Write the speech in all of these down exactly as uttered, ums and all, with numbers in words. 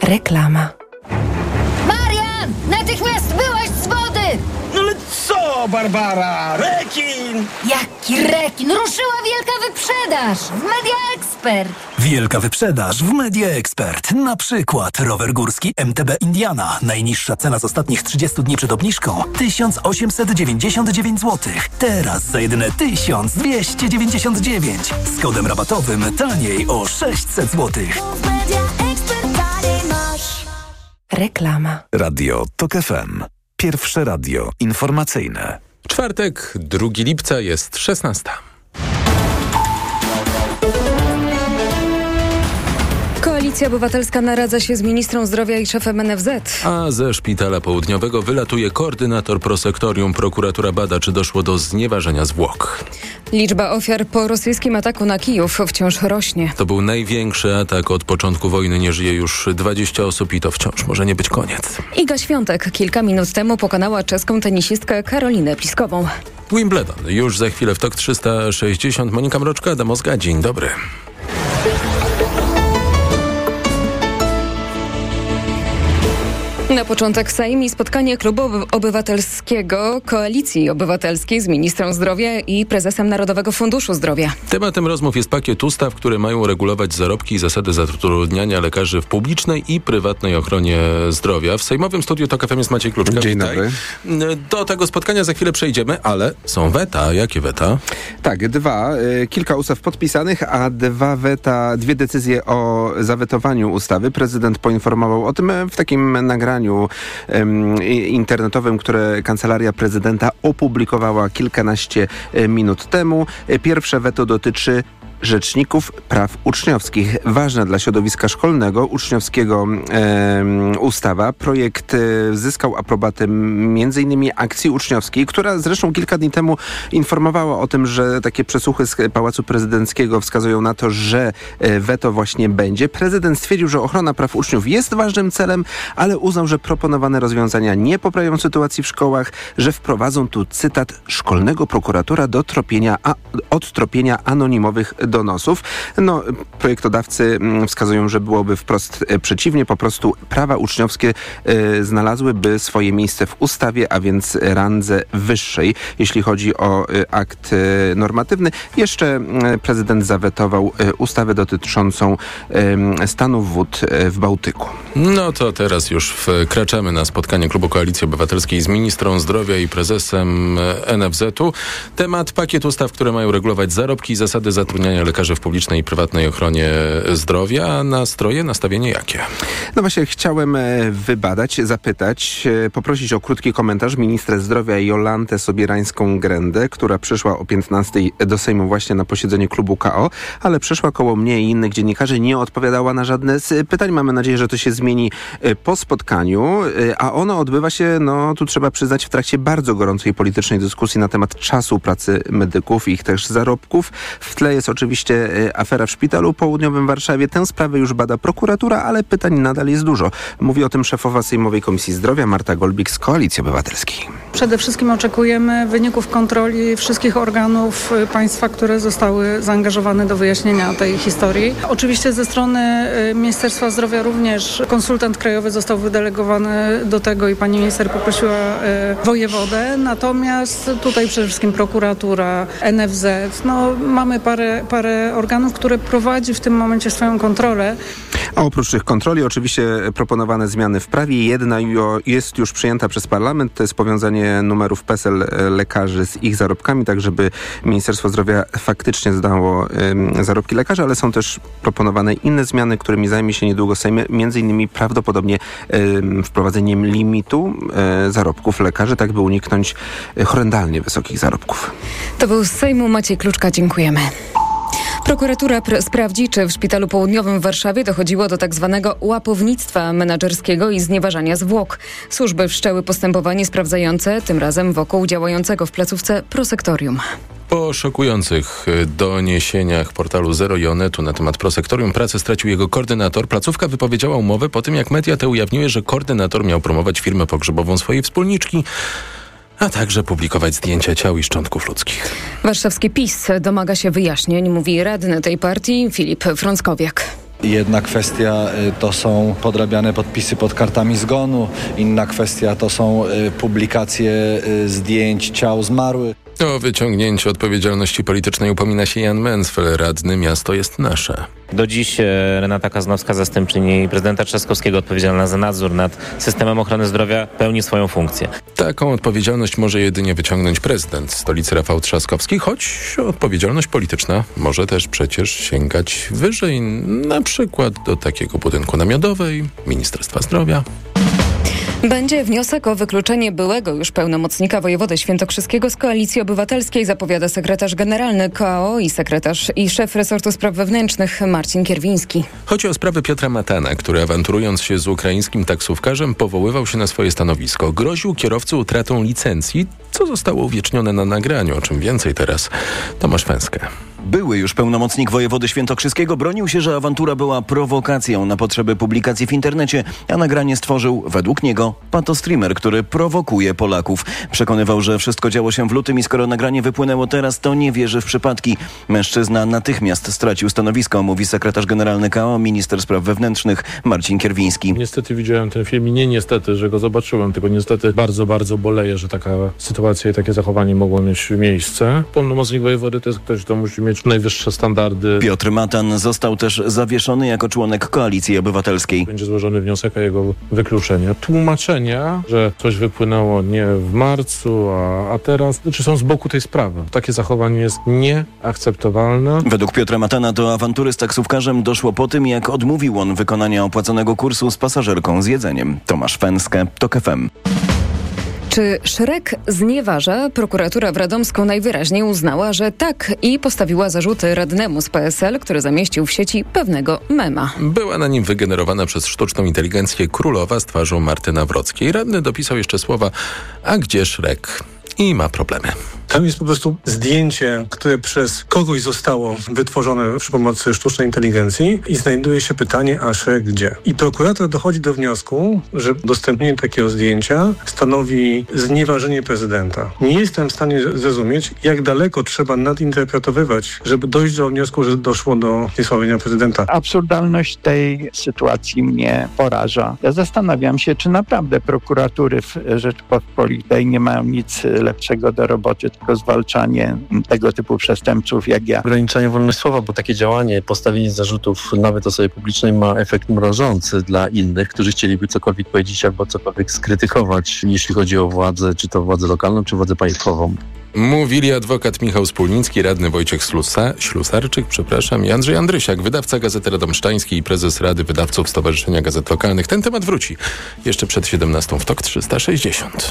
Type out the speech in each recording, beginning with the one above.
Reklama. Marian! Natychmiast wyłaź z wody! No ale co, Barbara? Rekin! Jaki rekin? Ruszyła wielka wyprzedaż w Media Expert. Wielka wyprzedaż w Media Expert. Na przykład rower górski M T B Indiana. Najniższa cena z ostatnich trzydziestu dni przed obniżką tysiąc osiemset dziewięćdziesiąt dziewięć złotych. Teraz za jedyne tysiąc dwieście dziewięćdziesiąt dziewięć. Z kodem rabatowym taniej o sześćset złotych. Reklama. Radio Tok F M. Pierwsze radio informacyjne. Czwartek, drugiego lipca, jest szesnasta. Koalicja Obywatelska naradza się z ministrą zdrowia i szefem N F Z. A ze szpitala południowego wylatuje koordynator prosektorium. Prokuratura bada, czy doszło do znieważenia zwłok. Liczba ofiar po rosyjskim ataku na Kijów wciąż rośnie. To był największy atak od początku wojny. Nie żyje już dwadzieścia osób i to wciąż może nie być koniec. Iga Świątek kilka minut temu pokonała czeską tenisistkę Karolinę Pliskową. Wimbledon. Już za chwilę w Tok trzysta sześćdziesiąt. Monika Mroczka, Adam Ozga. Dzień dobry. Na początek Sejm i spotkanie Klubu Obywatelskiego Koalicji Obywatelskiej z ministrą zdrowia i prezesem Narodowego Funduszu Zdrowia. Tematem rozmów jest pakiet ustaw, które mają regulować zarobki i zasady zatrudniania lekarzy w publicznej i prywatnej ochronie zdrowia. W sejmowym studiu Tok F M jest Maciej Kluczka. Dzień Witaj. dobry. Do tego spotkania za chwilę przejdziemy, ale są weta. Jakie weta? Tak, dwa. Kilka ustaw podpisanych, a dwa weta, dwie decyzje o zawetowaniu ustawy. Prezydent poinformował o tym w takim nagraniu um, internetowym, które Kancelaria Prezydenta opublikowała kilkanaście minut temu. Pierwsze weto dotyczy rzeczników praw uczniowskich. Ważna dla środowiska szkolnego, uczniowskiego e, ustawa. Projekt e, zyskał aprobatę między innymi Akcji Uczniowskiej, która zresztą kilka dni temu informowała o tym, że takie przesłuchy z Pałacu Prezydenckiego wskazują na to, że e, weto właśnie będzie. Prezydent stwierdził, że ochrona praw uczniów jest ważnym celem, ale uznał, że proponowane rozwiązania nie poprawią sytuacji w szkołach, że wprowadzą tu, cytat, szkolnego prokuratora do tropienia, a, od tropienia anonimowych donosów. No, projektodawcy wskazują, że byłoby wprost przeciwnie. Po prostu prawa uczniowskie y, znalazłyby swoje miejsce w ustawie, a więc randze wyższej, jeśli chodzi o y, akt y, normatywny. Jeszcze y, prezydent zawetował y, ustawę dotyczącą y, stanów wód y, w Bałtyku. No to teraz już wkraczamy na spotkanie Klubu Koalicji Obywatelskiej z ministrą zdrowia i prezesem N F Z-u. Temat pakiet ustaw, które mają regulować zarobki i zasady zatrudniania lekarzy w publicznej i prywatnej ochronie zdrowia. A nastroje, nastawienie jakie? No właśnie, chciałem wybadać, zapytać, poprosić o krótki komentarz ministrę zdrowia Jolantę Sobierańską-Grendę, która przyszła o piętnastej do Sejmu właśnie na posiedzenie klubu K O, ale przyszła koło mnie i innych dziennikarzy, nie odpowiadała na żadne z pytań. Mamy nadzieję, że to się zmieni po spotkaniu, a ono odbywa się, no tu trzeba przyznać, w trakcie bardzo gorącej politycznej dyskusji na temat czasu pracy medyków i ich też zarobków. W tle jest oczywiście afera w Szpitalu Południowym w Warszawie. Tę sprawę już bada prokuratura, ale pytań nadal jest dużo. Mówi o tym szefowa Sejmowej Komisji Zdrowia Marta Golbik z Koalicji Obywatelskiej. Przede wszystkim oczekujemy wyników kontroli wszystkich organów państwa, które zostały zaangażowane do wyjaśnienia tej historii. Oczywiście ze strony Ministerstwa Zdrowia również konsultant krajowy został wydelegowany do tego i pani minister poprosiła wojewodę. Natomiast tutaj przede wszystkim prokuratura, N F Z. No, mamy parę, parę organów, które prowadzi w tym momencie swoją kontrolę. A oprócz tych kontroli oczywiście proponowane zmiany w prawie. Jedna jest już przyjęta przez parlament. To jest powiązanie numerów PESEL lekarzy z ich zarobkami, tak żeby Ministerstwo Zdrowia faktycznie zdało um, zarobki lekarzy, ale są też proponowane inne zmiany, którymi zajmie się niedługo Sejm, między innymi prawdopodobnie um, wprowadzeniem limitu um, zarobków lekarzy, tak by uniknąć horrendalnie wysokich zarobków. To był z Sejmu Maciej Kluczka. Dziękujemy. Prokuratura pr- sprawdzi, czy w Szpitalu Południowym w Warszawie dochodziło do tak zwanego łapownictwa menadżerskiego i znieważania zwłok. Służby wszczęły postępowanie sprawdzające, tym razem wokół działającego w placówce prosektorium. Po szokujących doniesieniach portalu Zero i Onetu na temat prosektorium pracę stracił jego koordynator. Placówka wypowiedziała umowę po tym, jak media te ujawniły, że koordynator miał promować firmę pogrzebową swojej wspólniczki, a także publikować zdjęcia ciał i szczątków ludzkich. Warszawski PiS domaga się wyjaśnień, mówi radny tej partii Filip Frąckowiak. Jedna kwestia to są podrabiane podpisy pod kartami zgonu, inna kwestia to są publikacje zdjęć ciał zmarłych. O wyciągnięcie odpowiedzialności politycznej upomina się Jan Mencfel, radny Miasto jest nasze. Do dziś Renata Kaznowska, zastępczyni prezydenta Trzaskowskiego odpowiedzialna za nadzór nad systemem ochrony zdrowia, pełni swoją funkcję. Taką odpowiedzialność może jedynie wyciągnąć prezydent stolicy Rafał Trzaskowski, choć odpowiedzialność polityczna może też przecież sięgać wyżej, na przykład do takiego budynku namiotowej Ministerstwa Zdrowia. Będzie wniosek o wykluczenie byłego już pełnomocnika wojewody świętokrzyskiego z Koalicji Obywatelskiej, zapowiada sekretarz generalny K O O i sekretarz i szef resortu spraw wewnętrznych Marcin Kierwiński. Chodzi o sprawę Piotra Matana, który awanturując się z ukraińskim taksówkarzem powoływał się na swoje stanowisko. Groził kierowcy utratą licencji, co zostało uwiecznione na nagraniu. O czym więcej teraz Tomasz Fęskę. Były już pełnomocnik wojewody świętokrzyskiego bronił się, że awantura była prowokacją na potrzeby publikacji w internecie, a nagranie stworzył, według niego, patostreamer, który prowokuje Polaków. Przekonywał, że wszystko działo się w lutym i skoro nagranie wypłynęło teraz, to nie wierzy w przypadki. Mężczyzna natychmiast stracił stanowisko, mówi sekretarz generalny K O O, minister spraw wewnętrznych Marcin Kierwiński. Niestety widziałem ten film i nie niestety, że go zobaczyłem, tylko niestety bardzo, bardzo boleję, że taka sytuacja i takie zachowanie mogło mieć miejsce. Pełnomocnik wojewody to jest ktoś, kto musi mieć najwyższe standardy. Piotr Matan został też zawieszony jako członek Koalicji Obywatelskiej. Będzie złożony wniosek o jego wykluczenie. Tłumaczenia, że coś wypłynęło nie w marcu, a, a teraz, czy są z boku tej sprawy. Takie zachowanie jest nieakceptowalne. Według Piotra Matana do awantury z taksówkarzem doszło po tym, jak odmówił on wykonania opłaconego kursu z pasażerką z jedzeniem. Tomasz Fęskę, TOK F M. Czy Szrek znieważa? Prokuratura w Radomsku najwyraźniej uznała, że tak i postawiła zarzuty radnemu z P S L, który zamieścił w sieci pewnego mema. Była na nim wygenerowana przez sztuczną inteligencję królowa z twarzą Marty Nawrockiej. Radny dopisał jeszcze słowa: a gdzie Szrek? I ma problemy. Tam jest po prostu zdjęcie, które przez kogoś zostało wytworzone przy pomocy sztucznej inteligencji i znajduje się pytanie, a Szrek gdzie? I prokurator dochodzi do wniosku, że udostępnienie takiego zdjęcia stanowi znieważenie prezydenta. Nie jestem w stanie zrozumieć, jak daleko trzeba nadinterpretowywać, żeby dojść do wniosku, że doszło do zniesławienia prezydenta. Absurdalność tej sytuacji mnie poraża. Ja zastanawiam się, czy naprawdę prokuratury w Rzeczypospolitej nie mają nic lepszego do roboty, tylko zwalczanie tego typu przestępców jak ja. Ograniczanie wolności słowa, bo takie działanie, postawienie zarzutów nawet osobie publicznej ma efekt mrożący dla innych, którzy chcieliby cokolwiek powiedzieć albo cokolwiek skrytykować, jeśli chodzi o władzę, czy to władzę lokalną, czy władzę państwową. Mówili adwokat Michał Spólnicki, radny Wojciech Ślusa, Ślusarczyk, przepraszam, i Andrzej Andrysiak, wydawca Gazety Radomszczańskiej i prezes Rady Wydawców Stowarzyszenia Gazet Lokalnych. Ten temat wróci jeszcze przed siedemnastą w TOK trzysta sześćdziesiąt.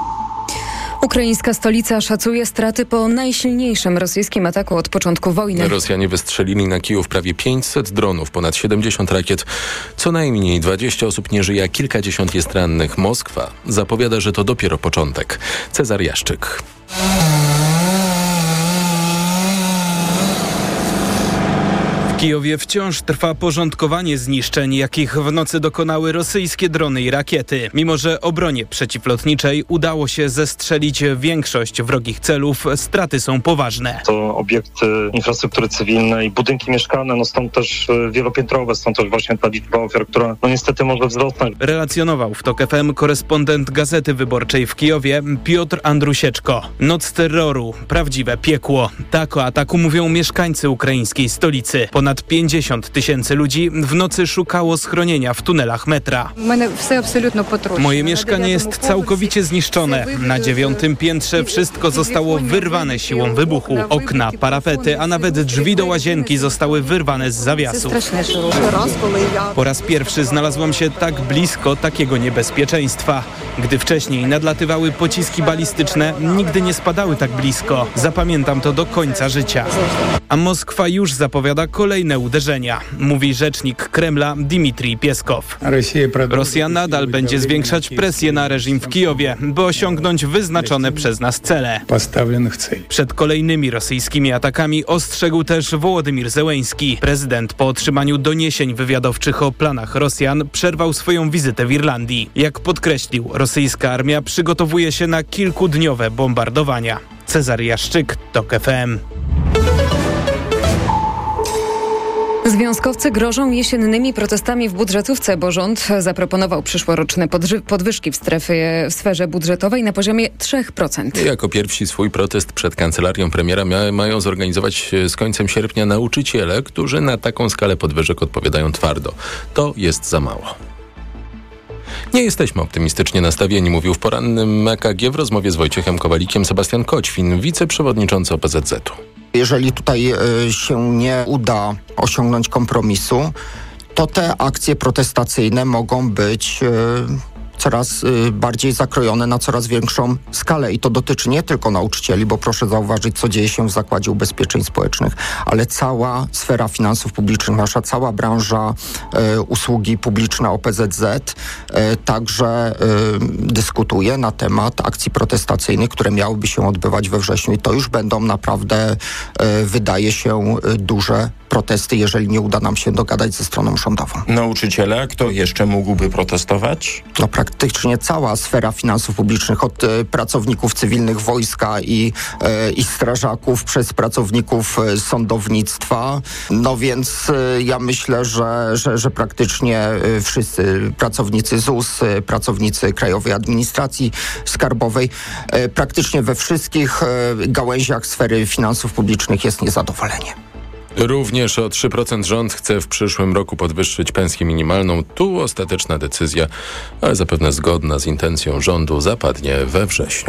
Ukraińska stolica szacuje straty po najsilniejszym rosyjskim ataku od początku wojny. Rosjanie wystrzelili na Kijów prawie pięćset dronów, ponad siedemdziesiąt rakiet. Co najmniej dwadzieścia osób nie żyje, a kilkadziesiąt jest rannych. Moskwa zapowiada, że to dopiero początek. Cezar Jaszczyk. W Kijowie wciąż trwa porządkowanie zniszczeń, jakich w nocy dokonały rosyjskie drony i rakiety. Mimo że obronie przeciwlotniczej udało się zestrzelić większość wrogich celów, straty są poważne. To obiekty infrastruktury cywilnej, budynki mieszkalne, no stąd też wielopiętrowe, stąd też właśnie ta liczba ofiar, która no niestety może wzrosnąć. Relacjonował w TOK F M korespondent Gazety Wyborczej w Kijowie Piotr Andrusieczko. Noc terroru, prawdziwe piekło. Tak o ataku mówią mieszkańcy ukraińskiej stolicy. Ponad pięćdziesiąt tysięcy ludzi w nocy szukało schronienia w tunelach metra. Moje mieszkanie jest całkowicie zniszczone. Na dziewiątym piętrze wszystko zostało wyrwane siłą wybuchu. Okna, parapety, a nawet drzwi do łazienki zostały wyrwane z zawiasów. Po raz pierwszy znalazłam się tak blisko takiego niebezpieczeństwa. Gdy wcześniej nadlatywały pociski balistyczne, nigdy nie spadały tak blisko. Zapamiętam to do końca życia. A Moskwa już zapowiada kolejne uderzenia, mówi rzecznik Kremla Dmitrij Pieskow. Rosja nadal będzie zwiększać presję na reżim w Kijowie, by osiągnąć wyznaczone przez nas cele. Przed kolejnymi rosyjskimi atakami ostrzegł też Wołodymir Zełenski. Prezydent po otrzymaniu doniesień wywiadowczych o planach Rosjan przerwał swoją wizytę w Irlandii. Jak podkreślił, rosyjska armia przygotowuje się na kilkudniowe bombardowania. Cezar Jaszczyk, TOK F M. Związkowcy grożą jesiennymi protestami w budżetówce, bo rząd zaproponował przyszłoroczne podży- podwyżki w, strefie, w sferze budżetowej na poziomie trzy procent. Jako pierwsi swój protest przed kancelarią premiera mia- mają zorganizować z końcem sierpnia nauczyciele, którzy na taką skalę podwyżek odpowiadają twardo. To jest za mało. Nie jesteśmy optymistycznie nastawieni, mówił w porannym E K G w rozmowie z Wojciechem Kowalikiem Sebastian Koćwin, wiceprzewodniczący O P Z Z-u. Jeżeli tutaj y, się nie uda osiągnąć kompromisu, to te akcje protestacyjne mogą być y, coraz y, bardziej zakrojone na coraz większą skalę. I to dotyczy nie tylko nauczycieli, bo proszę zauważyć, co dzieje się w Zakładzie Ubezpieczeń Społecznych, ale cała sfera finansów publicznych, nasza cała branża y, usługi publiczne O P Z Z y, także y, dyskutuje na temat akcji protestacyjnych, które miałyby się odbywać we wrześniu. I to już będą naprawdę, y, wydaje się, y, duże protesty, jeżeli nie uda nam się dogadać ze stroną rządową. Nauczyciele, kto jeszcze mógłby protestować? No praktycznie cała sfera finansów publicznych, od e, pracowników cywilnych wojska i, e, i strażaków, przez pracowników e, sądownictwa. No więc e, ja myślę, że, że, że praktycznie e, wszyscy pracownicy Z U S, e, pracownicy Krajowej Administracji Skarbowej, e, praktycznie we wszystkich e, gałęziach sfery finansów publicznych jest niezadowolenie. Również o trzy procent rząd chce w przyszłym roku podwyższyć pensję minimalną. Tu ostateczna decyzja, ale zapewne zgodna z intencją rządu, zapadnie we wrześniu.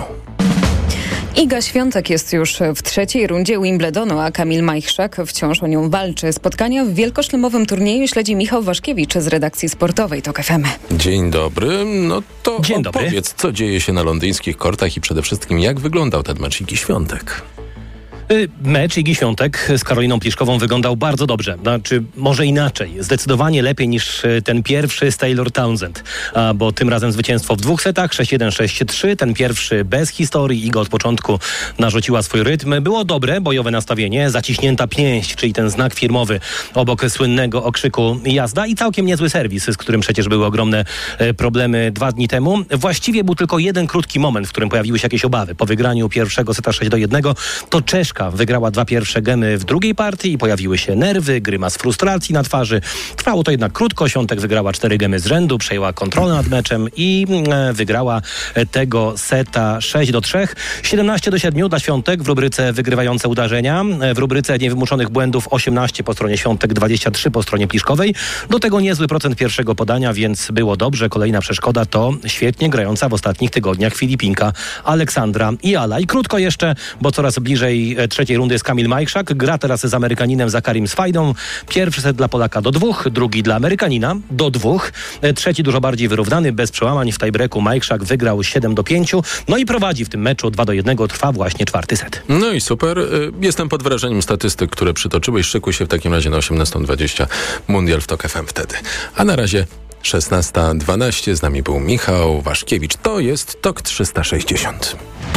Iga Świątek jest już w trzeciej rundzie Wimbledonu, a Kamil Majchrzak wciąż o nią walczy. Spotkania w wielkoszlemowym turnieju śledzi Michał Waszkiewicz z redakcji sportowej TOK F M. Dzień dobry. No to Dzień dobry. Opowiedz, co dzieje się na londyńskich kortach i przede wszystkim jak wyglądał ten mecz Igi Świątek. Mecz Igi Świątek z Karoliną Pliszkową wyglądał bardzo dobrze. Znaczy, może inaczej. Zdecydowanie lepiej niż ten pierwszy z Taylor Townsend. A, bo tym razem zwycięstwo w dwóch setach, sześć jeden, sześć trzy. Ten pierwszy bez historii. Iga od początku narzuciła swój rytm. Było dobre, bojowe nastawienie. Zaciśnięta pięść, czyli ten znak firmowy obok słynnego okrzyku jazda. I całkiem niezły serwis, z którym przecież były ogromne e, problemy dwa dni temu. Właściwie był tylko jeden krótki moment, w którym pojawiły się jakieś obawy. Po wygraniu pierwszego seta sześć do jednego to Czeszka wygrała dwa pierwsze gemy w drugiej partii i pojawiły się nerwy, grymas frustracji na twarzy. Trwało to jednak krótko. Świątek wygrała cztery gemy z rzędu, przejęła kontrolę nad meczem i e, wygrała tego seta sześć do trzech. siedemnaście do siedmiu dla Świątek w rubryce wygrywające uderzenia. W rubryce niewymuszonych błędów osiemnaście po stronie Świątek, dwadzieścia trzy po stronie Pliszkowej. Do tego niezły procent pierwszego podania, więc było dobrze. Kolejna przeszkoda to świetnie grająca w ostatnich tygodniach Filipinka Aleksandra Iala. I krótko jeszcze, bo coraz bliżej trzeciej rundy jest Kamil Majchrzak. Gra teraz z Amerykaninem Zakarim Swajdą. Pierwszy set dla Polaka do dwóch, drugi dla Amerykanina do dwóch. Trzeci dużo bardziej wyrównany, bez przełamań. W tiebreaku Majchrzak wygrał siedem do pięciu. No i prowadzi w tym meczu dwa do jednego. Trwa właśnie czwarty set. No i super. Jestem pod wrażeniem statystyk, które przytoczyłeś. Szykuj się w takim razie na osiemnastą dwadzieścia. Mundial w TOK F M wtedy. A na razie szesnasta dwanaście. Z nami był Michał Waszkiewicz. To jest TOK trzysta sześćdziesiąt.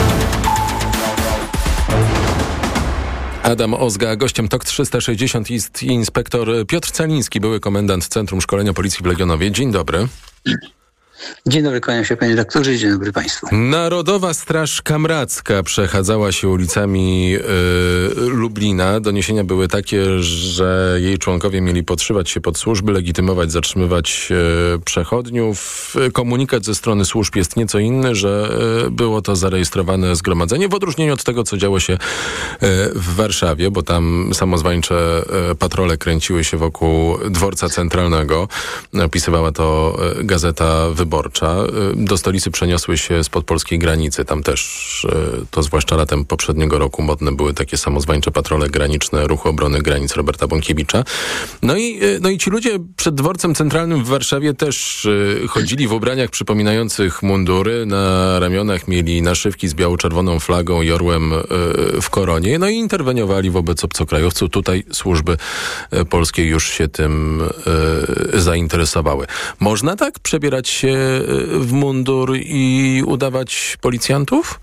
Adam Ozga, gościem TOK trzysta sześćdziesiąt jest inspektor Piotr Celiński, były komendant Centrum Szkolenia Policji w Legionowie. Dzień dobry. Dzień dobry, kłaniam się panie redaktorze, dzień dobry państwu. Narodowa Straż Kamracka przechadzała się ulicami yy, Lublina. Doniesienia były takie, że jej członkowie mieli podszywać się pod służby, legitymować, zatrzymywać yy, przechodniów. Komunikat ze strony służb jest nieco inny, że yy, było to zarejestrowane zgromadzenie, w odróżnieniu od tego, co działo się yy, w Warszawie, bo tam samozwańcze yy, patrole kręciły się wokół dworca centralnego. Opisywała to yy, Gazeta Wyborcza. Do stolicy przeniosły się spod polskiej granicy. Tam też, to zwłaszcza latem poprzedniego roku, modne były takie samozwańcze patrole graniczne Ruchu Obrony Granic Roberta Bąkiewicza. No i, no i ci ludzie przed dworcem centralnym w Warszawie też chodzili w ubraniach przypominających mundury. Na ramionach mieli naszywki z biało-czerwoną flagą i orłem w koronie. No i interweniowali wobec obcokrajowców. Tutaj służby polskie już się tym zainteresowały. Można tak przebierać się w mundur i udawać policjantów?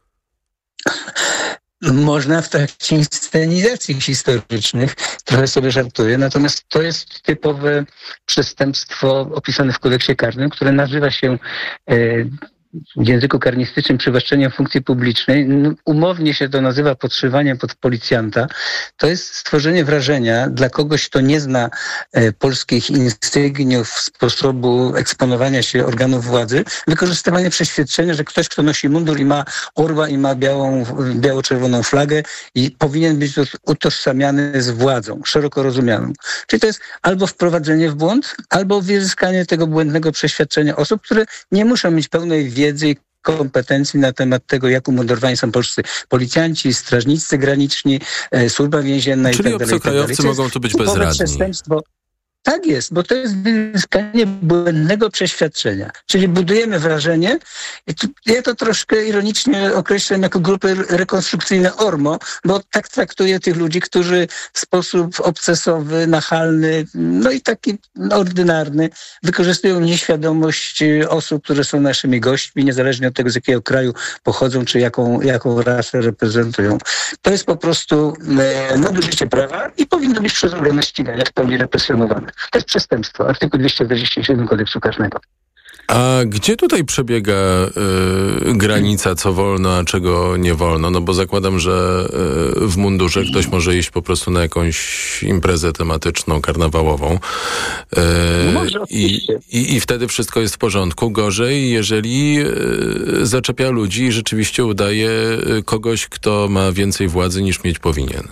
Można w trakcie inscenizacji historycznych, trochę sobie żartuję, natomiast to jest typowe przestępstwo opisane w kodeksie karnym, które nazywa się e, w języku karnistycznym przywłaszczeniem funkcji publicznej, no, umownie się to nazywa podszywaniem pod policjanta, to jest stworzenie wrażenia dla kogoś, kto nie zna e, polskich insygniów, sposobu eksponowania się organów władzy, wykorzystywanie przeświadczenia, że ktoś, kto nosi mundur i ma orła i ma białą, biało-czerwoną flagę i powinien być utożsamiany z władzą, szeroko rozumianą. Czyli to jest albo wprowadzenie w błąd, albo wyzyskanie tego błędnego przeświadczenia osób, które nie muszą mieć pełnej wiedzy i kompetencji na temat tego, jak umundurowani są polscy policjanci, strażnicy graniczni, e, służba więzienna Czyli i tak dalej. obcokrajowcy mogą tu być bezradni. Przestępstwo. Tak jest, bo to jest wyzyskanie błędnego przeświadczenia. Czyli budujemy wrażenie, i tu, ja to troszkę ironicznie określam jako grupy rekonstrukcyjne ORMO, bo tak traktuję tych ludzi, którzy w sposób obcesowy, nachalny, no i taki ordynarny wykorzystują nieświadomość osób, które są naszymi gośćmi, niezależnie od tego, z jakiego kraju pochodzą, czy jaką, jaką rasę reprezentują. To jest po prostu e, nadużycie prawa i powinno być przez organy ścigania w pełni represjonowane. To jest przestępstwo. Artykuł dwieście czterdzieści siedem Kodeksu Karnego. A gdzie tutaj przebiega y, granica, co wolno, a czego nie wolno? No bo zakładam, że y, w mundurze ktoś może iść po prostu na jakąś imprezę tematyczną, karnawałową. Y, może, i, i, I wtedy wszystko jest w porządku. Gorzej, jeżeli y, zaczepia ludzi i rzeczywiście udaje kogoś, kto ma więcej władzy niż mieć powinien.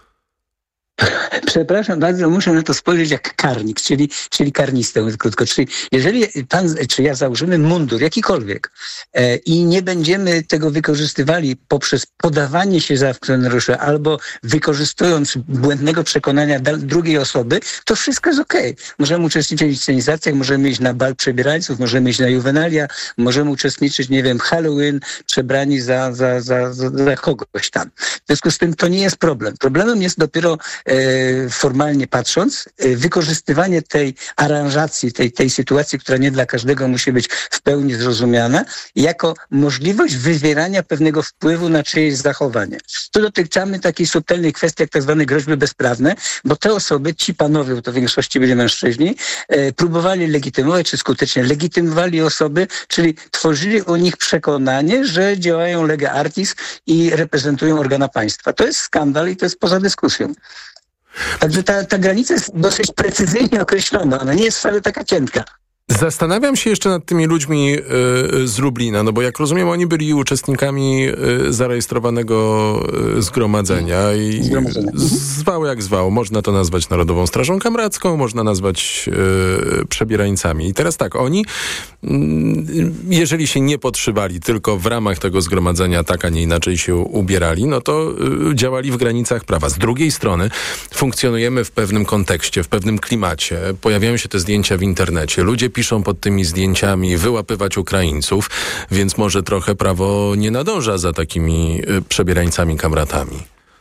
Przepraszam bardzo, muszę na to spojrzeć jak karnik, czyli, czyli karnistę, mówiąc krótko. Czyli jeżeli pan, czy ja założymy mundur, jakikolwiek, e, i nie będziemy tego wykorzystywali poprzez podawanie się za akcjonariusza albo wykorzystując błędnego przekonania drugiej osoby, to wszystko jest okej. Okay. Możemy uczestniczyć w scenizacjach, możemy iść na bal przebierańców, możemy iść na juwenalia, możemy uczestniczyć, nie wiem, w Halloween, przebrani za, za, za, za, za kogoś tam. W związku z tym to nie jest problem. Problemem jest dopiero formalnie patrząc, wykorzystywanie tej aranżacji, tej, tej sytuacji, która nie dla każdego musi być w pełni zrozumiana, jako możliwość wywierania pewnego wpływu na czyjeś zachowanie. Tu dotykamy takiej subtelnej kwestii, jak tak zwane groźby bezprawne, bo te osoby, ci panowie, bo to w większości byli mężczyźni, próbowali legitymować, czy skutecznie legitymowali osoby, czyli tworzyli u nich przekonanie, że działają lega artis i reprezentują organa państwa. To jest skandal i to jest poza dyskusją. Także ta, ta granica jest dosyć precyzyjnie określona. Ona nie jest wcale taka cienka. Zastanawiam się jeszcze nad tymi ludźmi y, z Lublina, no bo jak rozumiem, oni byli uczestnikami y, zarejestrowanego y, zgromadzenia i zgromadzenia. Zwał jak zwał. Można to nazwać Narodową Strażą Kamracką, można nazwać y, przebierańcami. I teraz tak, oni, y, jeżeli się nie podszywali, tylko w ramach tego zgromadzenia tak, a nie inaczej się ubierali, no to y, działali w granicach prawa. Z drugiej strony funkcjonujemy w pewnym kontekście, w pewnym klimacie. Pojawiają się te zdjęcia w internecie. Ludzie piszą pod tymi zdjęciami wyłapywać Ukraińców, więc może trochę prawo nie nadąża za takimi przebierańcami, kamratami.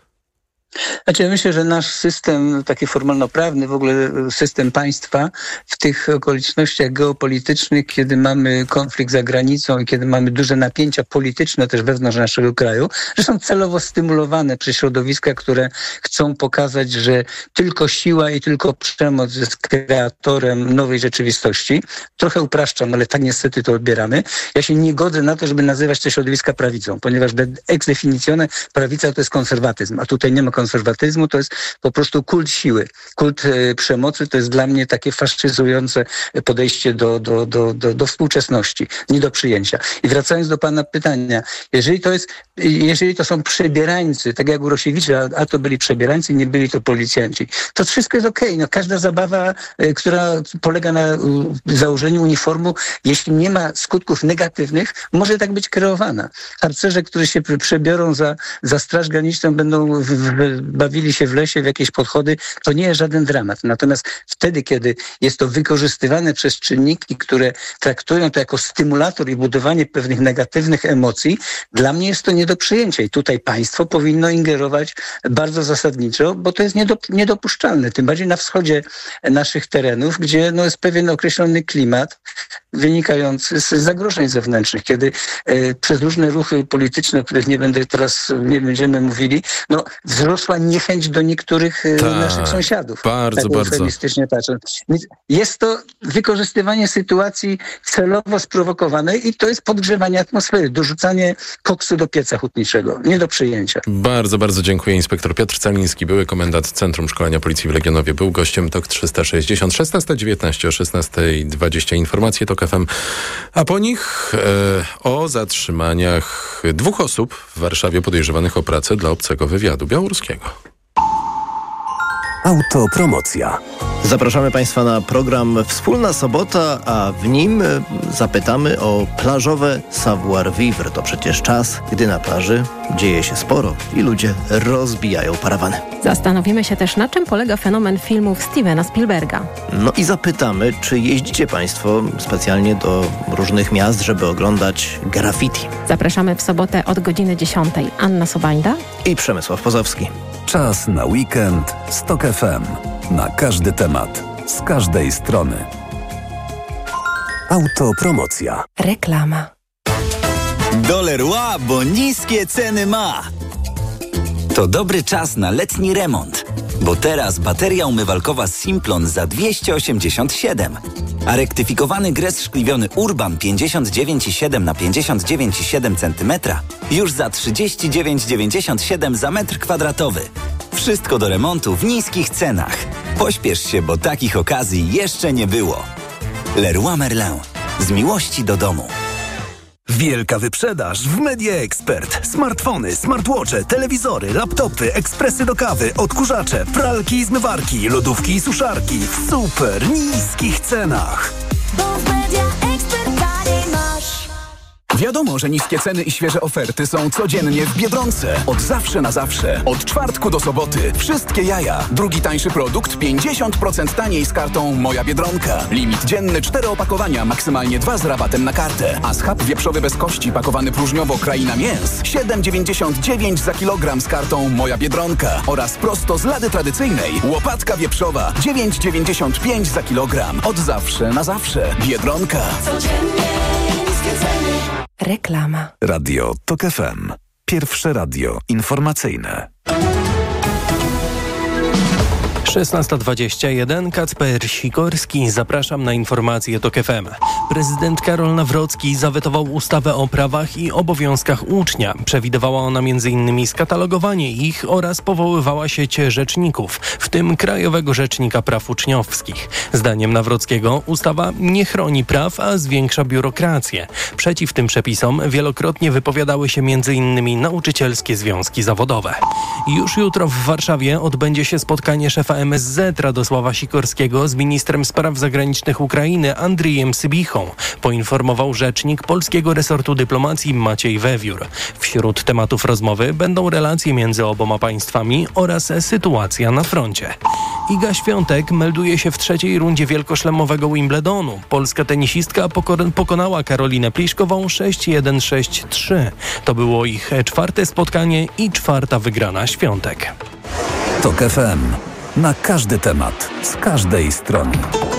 Znaczy, ja myślę, że nasz system taki formalno-prawny, w ogóle system państwa w tych okolicznościach geopolitycznych, kiedy mamy konflikt za granicą i kiedy mamy duże napięcia polityczne też wewnątrz naszego kraju, że są celowo stymulowane przez środowiska, które chcą pokazać, że tylko siła i tylko przemoc jest kreatorem nowej rzeczywistości. Trochę upraszczam, ale tak niestety to odbieramy. Ja się nie godzę na to, żeby nazywać te środowiska prawicą, ponieważ ex definitione prawica to jest konserwatyzm, a tutaj nie ma konserwatyzmu. Konserwatyzmu to jest po prostu kult siły. Kult y, przemocy to jest dla mnie takie faszyzujące podejście do, do, do, do, do współczesności, nie do przyjęcia. I wracając do pana pytania, jeżeli to jest, jeżeli to są przebierańcy, tak jak u Rosiewicza, a to byli przebierańcy, nie byli to policjanci, to wszystko jest okej. Okay. No, każda zabawa, y, która polega na y, założeniu uniformu, jeśli nie ma skutków negatywnych, może tak być kreowana. Harcerze, którzy się przebiorą za, za Straż Graniczną, będą w, w, bawili się w lesie, w jakieś podchody, to nie jest żaden dramat. Natomiast wtedy, kiedy jest to wykorzystywane przez czynniki, które traktują to jako stymulator i budowanie pewnych negatywnych emocji, dla mnie jest to nie do przyjęcia. I tutaj państwo powinno ingerować bardzo zasadniczo, bo to jest niedopuszczalne. Tym bardziej na wschodzie naszych terenów, gdzie no, jest pewien określony klimat wynikający z zagrożeń zewnętrznych, kiedy e, przez różne ruchy polityczne, o których nie będę teraz, nie będziemy mówili, no wzrost wzrosła niechęć do niektórych tak, naszych sąsiadów. Bardzo, tak bardzo. eufemistycznie patrząc. Więc jest to wykorzystywanie sytuacji celowo sprowokowanej i to jest podgrzewanie atmosfery, dorzucanie koksu do pieca hutniczego. Nie do przyjęcia. Bardzo, bardzo dziękuję. Inspektor Piotr Caliński, były komendant Centrum Szkolenia Policji w Legionowie, był gościem TOK trzysta sześćdziesiąt. szesnasta dziewiętnaście o szesnasta dwadzieścia informacje TOK F M, a po nich e, o zatrzymaniach dwóch osób w Warszawie podejrzewanych o pracę dla obcego wywiadu białoruskiego. Autopromocja. Zapraszamy Państwa na program Wspólna Sobota, a w nim zapytamy o plażowe savoir-vivre. To przecież czas, gdy na plaży dzieje się sporo i ludzie rozbijają parawany. Zastanowimy się też, na czym polega fenomen filmów Stevena Spielberga. No i zapytamy, czy jeździcie Państwo specjalnie do różnych miast, żeby oglądać graffiti. Zapraszamy w sobotę od godziny dziesiątej. Anna Sobańda i Przemysław Pozowski. Czas na weekend z TOK F M. Na każdy temat, z każdej strony. Autopromocja. Reklama. Do Leroy, bo niskie ceny ma. To dobry czas na letni remont, bo teraz bateria umywalkowa Simplon za dwieście osiemdziesiąt siedem, a rektyfikowany gres szkliwiony Urban pięćdziesiąt dziewięć i siedem na pięćdziesiąt dziewięć i siedem centymetra już za trzydzieści dziewięć dziewięćdziesiąt siedem za metr kwadratowy. Wszystko do remontu w niskich cenach. Pośpiesz się, bo takich okazji jeszcze nie było. Leroy Merlin. Z miłości do domu. Wielka wyprzedaż w Media Expert. Smartfony, smartwatche, telewizory, laptopy, ekspresy do kawy, odkurzacze, pralki i zmywarki, lodówki i suszarki w super niskich cenach. Bo w Media Expert taniej masz. Wiadomo, że niskie ceny i świeże oferty są codziennie w Biedronce. Od zawsze na zawsze. Od czwartku do soboty. Wszystkie jaja. Drugi tańszy produkt pięćdziesiąt procent taniej z kartą Moja Biedronka. Limit dzienny cztery opakowania, maksymalnie dwa z rabatem na kartę. A schab wieprzowy bez kości pakowany próżniowo Kraina Mięs siedem dziewięćdziesiąt dziewięć za kilogram z kartą Moja Biedronka. Oraz prosto z lady tradycyjnej łopatka wieprzowa dziewięć dziewięćdziesiąt pięć za kilogram. Od zawsze na zawsze. Biedronka. Codziennie niskie ceny. Reklama. Radio TOK F M. Pierwsze radio informacyjne. szesnasta dwadzieścia jeden, Kacper Sikorski. Zapraszam na informacje TOK F M. Prezydent Karol Nawrocki zawetował ustawę o prawach i obowiązkach ucznia. Przewidywała ona między innymi skatalogowanie ich oraz powoływała sieć rzeczników, w tym Krajowego Rzecznika Praw Uczniowskich. Zdaniem Nawrockiego ustawa nie chroni praw, a zwiększa biurokrację. Przeciw tym przepisom wielokrotnie wypowiadały się między innymi nauczycielskie związki zawodowe. Już jutro w Warszawie odbędzie się spotkanie szefa M S Z Radosława Sikorskiego z ministrem spraw zagranicznych Ukrainy Andrijem Sybichą, poinformował rzecznik polskiego resortu dyplomacji Maciej Wewiór. Wśród tematów rozmowy będą relacje między oboma państwami oraz sytuacja na froncie. Iga Świątek melduje się w trzeciej rundzie wielkoszlemowego Wimbledonu. Polska tenisistka pokor- pokonała Karolinę Pliszkową sześć jeden sześć trzy. To było ich czwarte spotkanie i czwarta wygrana Świątek. TOK F M. Na każdy temat, z każdej strony.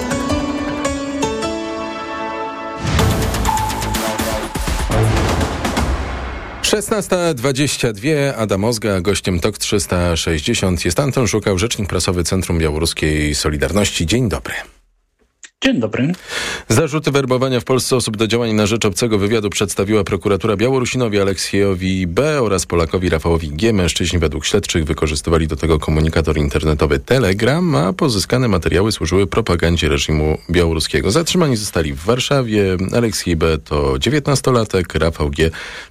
szesnasta dwadzieścia dwa, Adam Ozga, gościem TOK trzysta sześćdziesiąt jest Anton Szukał, rzecznik prasowy Centrum Białoruskiej Solidarności. Dzień dobry. Dzień dobry. Zarzuty werbowania w Polsce osób do działań na rzecz obcego wywiadu przedstawiła prokuratura Białorusinowi Aleksiejowi B. oraz Polakowi Rafałowi G. Mężczyźni według śledczych wykorzystywali do tego komunikator internetowy Telegram, a pozyskane materiały służyły propagandzie reżimu białoruskiego. Zatrzymani zostali w Warszawie. Aleksiej B. to dziewiętnastolatek, Rafał G.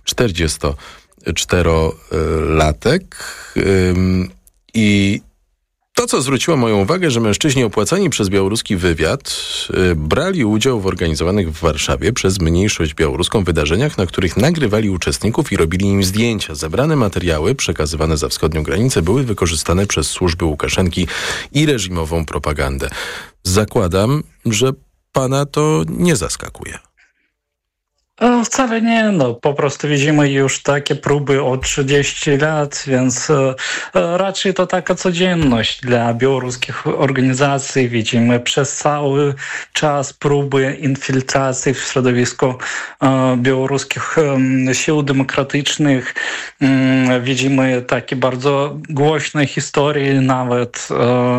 czterdziestoczterolatek. I to, co zwróciło moją uwagę, że mężczyźni opłacani przez białoruski wywiad y, brali udział w organizowanych w Warszawie przez mniejszość białoruską wydarzeniach, na których nagrywali uczestników i robili im zdjęcia. Zebrane materiały przekazywane za wschodnią granicę były wykorzystane przez służby Łukaszenki i reżimową propagandę. Zakładam, że pana to nie zaskakuje. Wcale nie, no po prostu widzimy już takie próby od trzydziestu lat, więc raczej to taka codzienność dla białoruskich organizacji. Widzimy przez cały czas próby infiltracji w środowisko białoruskich sił demokratycznych. Widzimy takie bardzo głośne historie nawet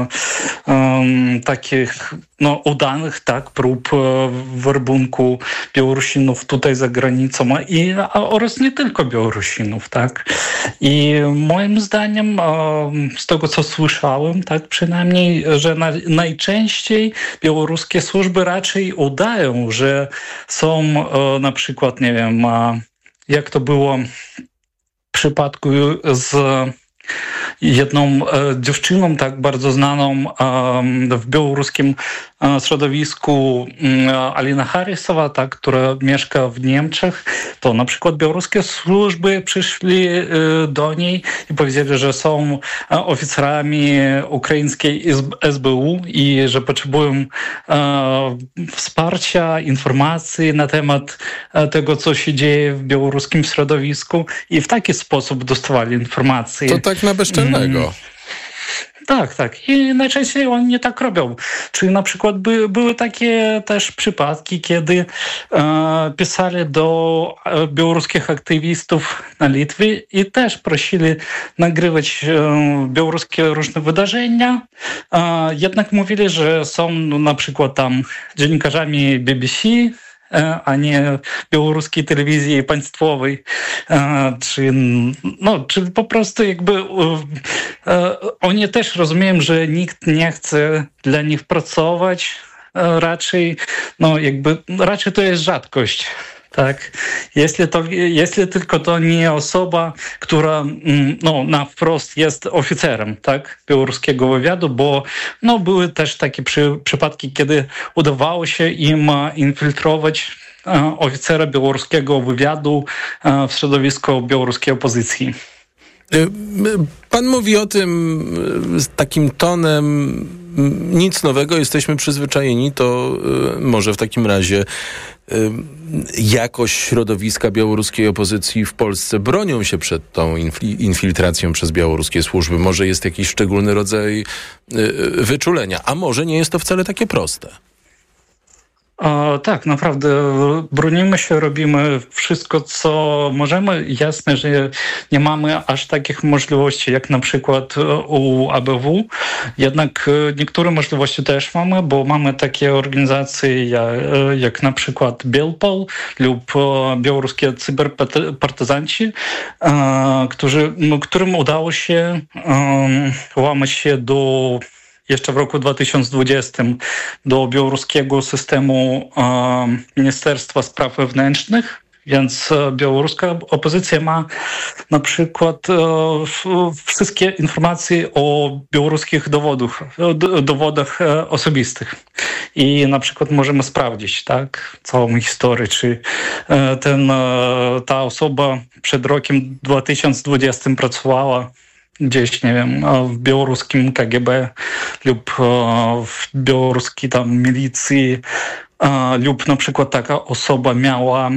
takich no, udanych tak, prób werbunku Białorusinów tutaj za granicą i, oraz nie tylko Białorusinów. Tak. I moim zdaniem, z tego co słyszałem, tak przynajmniej, że na, najczęściej białoruskie służby raczej udają, że są na przykład, nie wiem, jak to było w przypadku z jedną e, dziewczyną tak bardzo znaną e, w białoruskim e, środowisku e, Alina Harysowa, tak, która mieszka w Niemczech, to na przykład białoruskie służby przyszli e, do niej i powiedzieli, że są e, oficerami ukraińskiej S B U i że potrzebują e, wsparcia, informacji na temat e, tego, co się dzieje w białoruskim środowisku i w taki sposób dostawali informacje. To tak na bezczelnego. Mm. Tak, tak. I najczęściej oni nie tak robią. Czyli na przykład by, były takie też przypadki, kiedy e, pisali do białoruskich aktywistów na Litwie i też prosili nagrywać e, białoruskie różne wydarzenia. E, jednak mówili, że są no, na przykład tam dziennikarzami B B C, a nie białoruskiej telewizji państwowej, czy, no, czy po prostu jakby oni też rozumieją, że nikt nie chce dla nich pracować, raczej, no jakby, raczej to jest rzadkość. Tak. Jeśli, to, jeśli tylko to nie osoba, która no, na wprost jest oficerem tak, białoruskiego wywiadu, bo no, były też takie przy, przypadki, kiedy udawało się im infiltrować e, oficera białoruskiego wywiadu e, w środowisko białoruskiej opozycji. Pan mówi o tym z takim tonem nic nowego, jesteśmy przyzwyczajeni, to może w takim razie jakoś środowiska białoruskiej opozycji w Polsce bronią się przed tą infiltracją przez białoruskie służby. Może jest jakiś szczególny rodzaj wyczulenia, a może nie jest to wcale takie proste. O, tak, naprawdę bronimy się, robimy wszystko, co możemy. Jasne, że nie mamy aż takich możliwości, jak na przykład u A B W. Jednak niektóre możliwości też mamy, bo mamy takie organizacje jak, jak na przykład Bielpol lub białoruskie cyberpartyzanci, którzy, którym udało się um, łamać się do jeszcze w roku dwa tysiące dwudziestym do białoruskiego systemu e, Ministerstwa Spraw Wewnętrznych, więc białoruska opozycja ma na przykład e, wszystkie informacje o białoruskich dowodach, dowodach e, osobistych. I na przykład możemy sprawdzić tak, całą historię, czy e, ten, e, ta osoba przed rokiem dwa tysiące dwudziestym pracowała gdzieś, nie wiem, w białoruskim K G B lub w białoruskiej tam milicji, lub na przykład taka osoba miała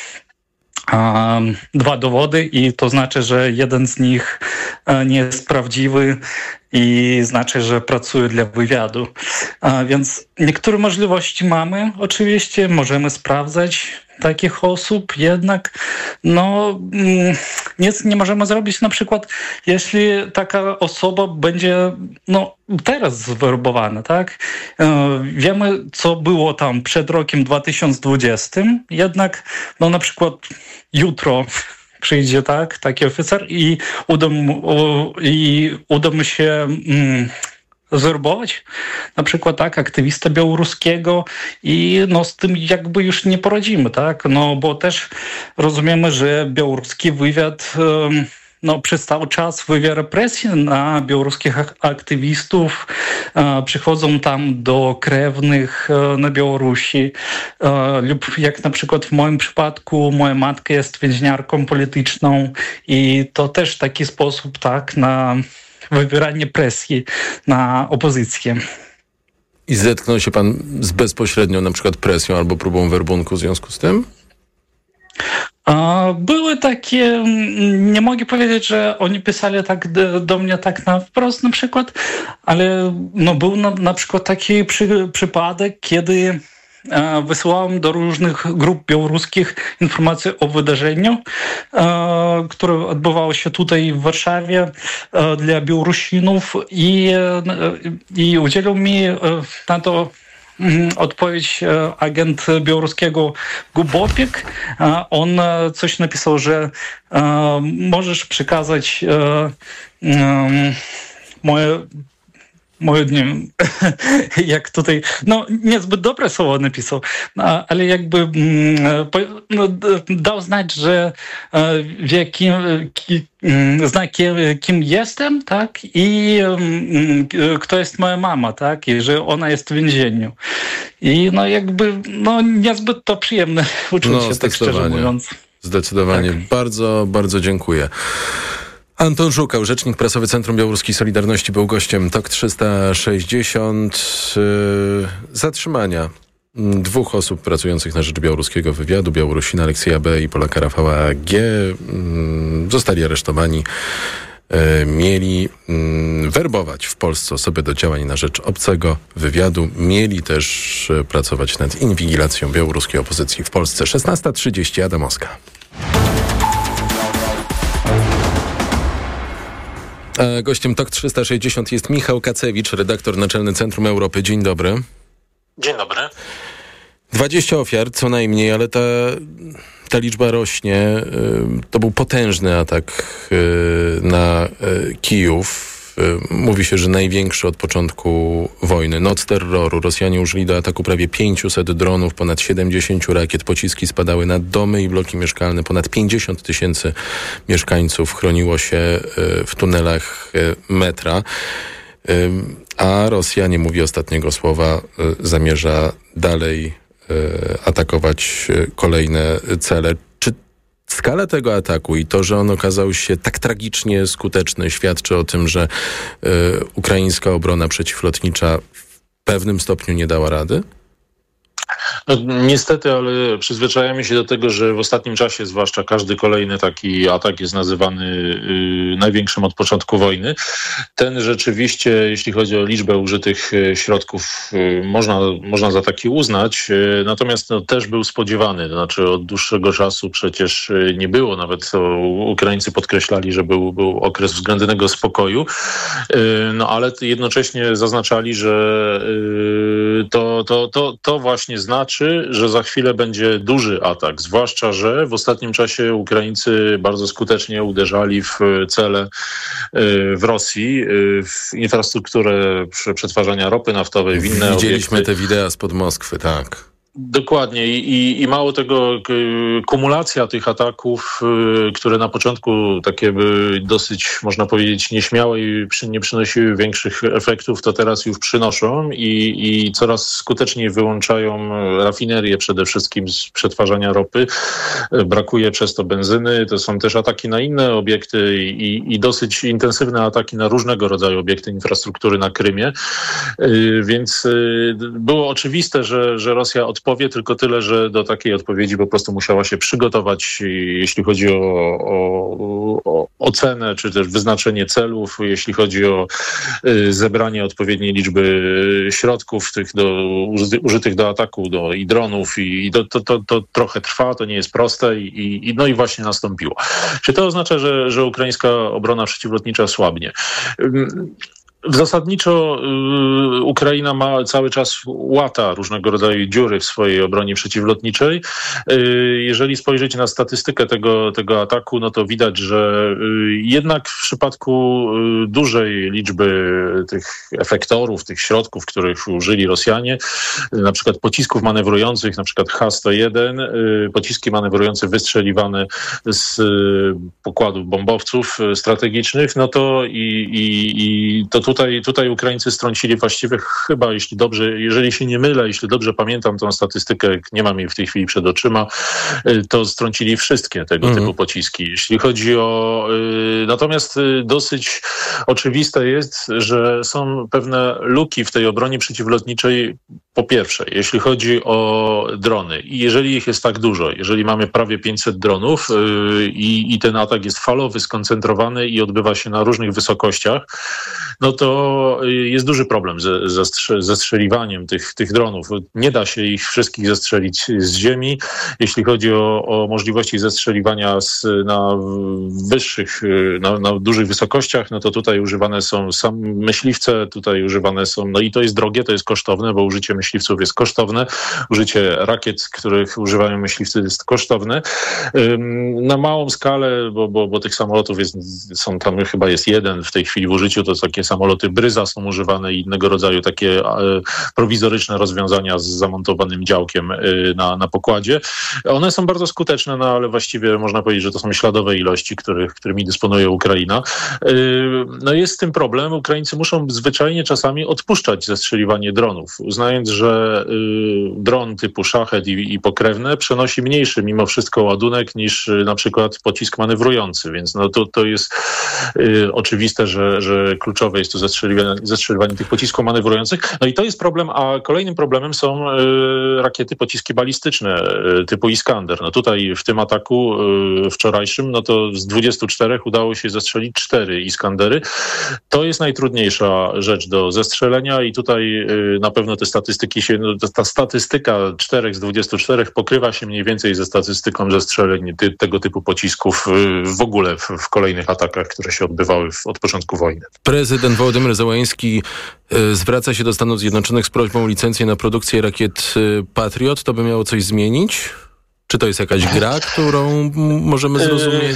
dwa dowody i to znaczy, że jeden z nich nie jest prawdziwy i znaczy, że pracuje dla wywiadu. Więc niektóre możliwości mamy, oczywiście, możemy sprawdzać takich osób, jednak no, nic nie możemy zrobić. Na przykład, jeśli taka osoba będzie no, teraz zwerbowana, tak? Wiemy, co było tam przed rokiem dwa tysiące dwudziestym, jednak no, na przykład jutro przyjdzie tak, taki oficer i uda mu, i uda mu się mm, zwerbować na przykład tak, aktywista białoruskiego i no, z tym jakby już nie poradzimy, tak? No bo też rozumiemy, że białoruski wywiad um, no, przez cały czas wywiera presję na białoruskich aktywistów, e, przychodzą tam do krewnych e, na Białorusi e, lub jak na przykład w moim przypadku moja matka jest więźniarką polityczną i to też taki sposób tak na wywieranie presji na opozycję. I zetknął się pan z bezpośrednią na przykład presją albo próbą werbunku w związku z tym? Były takie, nie mogę powiedzieć, że oni pisali tak do, do mnie tak na wprost na przykład, ale no, był na, na przykład taki przy, przypadek, kiedy wysyłałem do różnych grup białoruskich informacje o wydarzeniu, które odbywało się tutaj w Warszawie dla Białorusinów i, i udzielił mi na to odpowiedź agent białoruskiego Gubopik. On coś napisał, że możesz przekazać moje moje, nie wiem, jak tutaj, no niezbyt dobre słowo napisał, ale jakby no, dał znać, że wie kim, kim, zna kim, kim jestem, tak, i kto jest moja mama, tak, i że ona jest w więzieniu. I no jakby, no niezbyt to przyjemne uczucie, no, tak szczerze mówiąc. Zdecydowanie. Tak. Bardzo, bardzo dziękuję. Anton Żukał, rzecznik prasowy Centrum Białoruskiej Solidarności, był gościem T O K trzysta sześćdziesiąt. Yy, zatrzymania dwóch osób pracujących na rzecz białoruskiego wywiadu, Białorusina Aleksieja B. i Polaka Rafała G. Yy, zostali aresztowani. Yy, mieli yy, werbować w Polsce osoby do działań na rzecz obcego wywiadu. Mieli też yy, pracować nad inwigilacją białoruskiej opozycji w Polsce. szesnasta trzydzieści, Adam Oska. A gościem T O K trzysta sześćdziesiąt jest Michał Kacewicz, redaktor naczelny Centrum Europy. Dzień dobry. Dzień dobry. dwadzieścia ofiar co najmniej, ale ta, ta liczba rośnie. To był potężny atak na Kijów. Mówi się, że największy od początku wojny. Noc terroru. Rosjanie użyli do ataku prawie pięćset dronów, ponad siedemdziesiąt rakiet. Pociski spadały na domy i bloki mieszkalne. Ponad pięćdziesiąt tysięcy mieszkańców chroniło się w tunelach metra. A Rosja, nie mówi ostatniego słowa, zamierza dalej atakować kolejne cele. Czy skala tego ataku i to, że on okazał się tak tragicznie skuteczny, świadczy o tym, że y, ukraińska obrona przeciwlotnicza w pewnym stopniu nie dała rady? No, niestety, ale przyzwyczajamy się do tego, że w ostatnim czasie zwłaszcza każdy kolejny taki atak jest nazywany y, największym od początku wojny. Ten rzeczywiście, jeśli chodzi o liczbę użytych środków, y, można, można za taki uznać, y, natomiast no, też był spodziewany. To znaczy od dłuższego czasu przecież nie było, nawet to Ukraińcy podkreślali, że był, był okres względnego spokoju, y, no ale jednocześnie zaznaczali, że y, to, to, to, to właśnie znaczy, że za chwilę będzie duży atak, zwłaszcza, że w ostatnim czasie Ukraińcy bardzo skutecznie uderzali w cele w Rosji, w infrastrukturę przetwarzania ropy naftowej, w inne Widzieliśmy obiekty. te wideo spod Moskwy, tak. Dokładnie I, i mało tego, kumulacja tych ataków, które na początku takie były dosyć, można powiedzieć, nieśmiałe i przy, nie przynosiły większych efektów, to teraz już przynoszą i, i coraz skuteczniej wyłączają rafinerię przede wszystkim z przetwarzania ropy. Brakuje przez to benzyny, to są też ataki na inne obiekty i, i dosyć intensywne ataki na różnego rodzaju obiekty infrastruktury na Krymie, więc było oczywiste, że, że Rosja od odpowie, tylko tyle, że do takiej odpowiedzi po prostu musiała się przygotować, jeśli chodzi o, o, o ocenę, czy też wyznaczenie celów, jeśli chodzi o y, zebranie odpowiedniej liczby środków tych do, użytych do ataku, do, i dronów, i, i to, to, to, to trochę trwa, to nie jest proste i, i no i właśnie nastąpiło. Czy to oznacza, że, że ukraińska obrona przeciwlotnicza słabnie? Zasadniczo y, Ukraina ma cały czas łata różnego rodzaju dziury w swojej obronie przeciwlotniczej. Y, jeżeli spojrzeć na statystykę tego, tego ataku, no to widać, że y, jednak w przypadku y, dużej liczby tych efektorów, tych środków, których użyli Rosjanie, y, na przykład pocisków manewrujących, na przykład H sto jeden, y, pociski manewrujące wystrzeliwane z y, pokładów bombowców y, strategicznych, no to i, i, i to Tutaj, tutaj Ukraińcy strącili właściwie chyba, jeśli dobrze, jeżeli się nie mylę, jeśli dobrze pamiętam tą statystykę, nie mam jej w tej chwili przed oczyma, to strącili wszystkie tego mm. typu pociski. Jeśli chodzi o... Y, natomiast y, dosyć oczywiste jest, że są pewne luki w tej obronie przeciwlotniczej Po pierwsze, jeśli chodzi o drony i jeżeli ich jest tak dużo, jeżeli mamy prawie pięćset dronów yy, i, i ten atak jest falowy, skoncentrowany i odbywa się na różnych wysokościach, no to jest duży problem ze, ze, ze strzeliwaniem tych, tych dronów. Nie da się ich wszystkich zestrzelić z ziemi. Jeśli chodzi o, o możliwości zestrzeliwania z, na wyższych, na, na dużych wysokościach, no to tutaj używane są sam myśliwce, tutaj używane są, no i to jest drogie, to jest kosztowne, bo użycie myśliwców jest kosztowne, użycie rakiet, których używają myśliwcy, jest kosztowne. Na małą skalę, bo, bo, bo tych samolotów jest, są tam chyba jest jeden w tej chwili w użyciu, to takie samoloty Bryza są używane i innego rodzaju takie prowizoryczne rozwiązania z zamontowanym działkiem na, na pokładzie. One są bardzo skuteczne, no ale właściwie można powiedzieć, że to są śladowe ilości, których, którymi dysponuje Ukraina. No jest z tym problem. Ukraińcy muszą zwyczajnie czasami odpuszczać zestrzeliwanie dronów, uznając, że dron typu szachet i, i pokrewne przenosi mniejszy mimo wszystko ładunek niż na przykład pocisk manewrujący, więc no to, to jest y, oczywiste, że, że kluczowe jest tu zestrzeliwanie, zestrzeliwanie tych pocisków manewrujących. No i to jest problem, a kolejnym problemem są y, rakiety, pociski balistyczne y, typu Iskander. No tutaj w tym ataku y, wczorajszym, no to z dwudziestu czterech udało się zestrzelić cztery Iskandery. To jest najtrudniejsza rzecz do zestrzelenia i tutaj y, na pewno te statystyki się, no, ta statystyka czterech z dwudziestu czterech pokrywa się mniej więcej ze statystyką zestrzeleń ty, tego typu pocisków y, w ogóle w, w kolejnych atakach, które się odbywały w, od początku wojny. Prezydent Wołodymyr Zełański y, zwraca się do Stanów Zjednoczonych z prośbą o licencję na produkcję rakiet y, Patriot. To by miało coś zmienić? Czy to jest jakaś gra, którą m- możemy zrozumieć?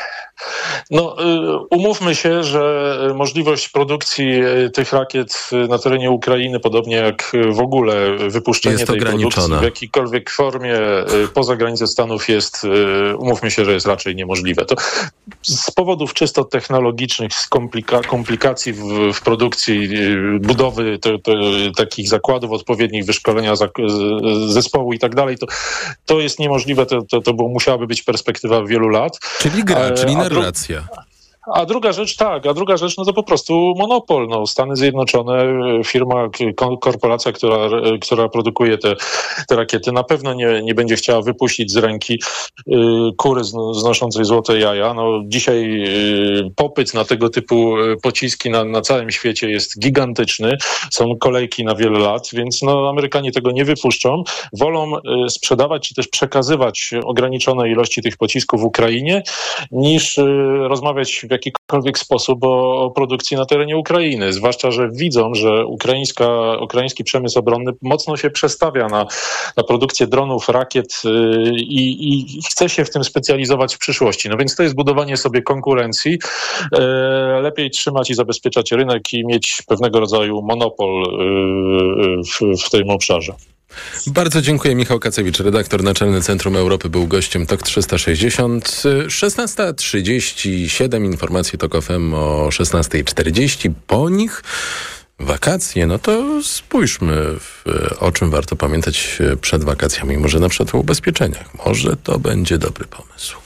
No, umówmy się, że możliwość produkcji tych rakiet na terenie Ukrainy, podobnie jak w ogóle wypuszczenie tej produkcji w jakiejkolwiek formie poza granice Stanów jest, umówmy się, że jest raczej niemożliwe. To z powodów czysto technologicznych, z komplika- komplikacji w, w produkcji, budowy te, te, takich zakładów odpowiednich, wyszkolenia zak- zespołu i tak dalej, to, to jest niemożliwe, to, to, to musiałaby być perspektywa wielu lat. Czyli gra, a, czyli narracja. A druga rzecz, tak, a druga rzecz, no to po prostu monopol. No, Stany Zjednoczone, firma, korporacja, która, która produkuje te, te rakiety, na pewno nie, nie będzie chciała wypuścić z ręki y, kury znoszącej złote jaja. No, dzisiaj y, popyt na tego typu pociski na, na całym świecie jest gigantyczny. Są kolejki na wiele lat, więc no, Amerykanie tego nie wypuszczą. Wolą y, sprzedawać czy też przekazywać ograniczone ilości tych pocisków Ukrainie, niż y, rozmawiać w jakikolwiek sposób o, o produkcji na terenie Ukrainy. Zwłaszcza, że widzą, że ukraińska, ukraiński przemysł obronny mocno się przestawia na, na produkcję dronów, rakiet yy, i chce się w tym specjalizować w przyszłości. No więc to jest budowanie sobie konkurencji. Yy, lepiej trzymać i zabezpieczać rynek i mieć pewnego rodzaju monopol yy, w, w tym obszarze. Bardzo dziękuję. Michał Kacewicz, redaktor naczelny Centrum Europy, był gościem Tok trzysta sześćdziesiąt. szesnasta trzydzieści siedem, informacje Tok F M o szesnasta czterdzieści. Po nich wakacje. No to spójrzmy, w, o czym warto pamiętać przed wakacjami. Może na przykład o ubezpieczeniach. Może to będzie dobry pomysł.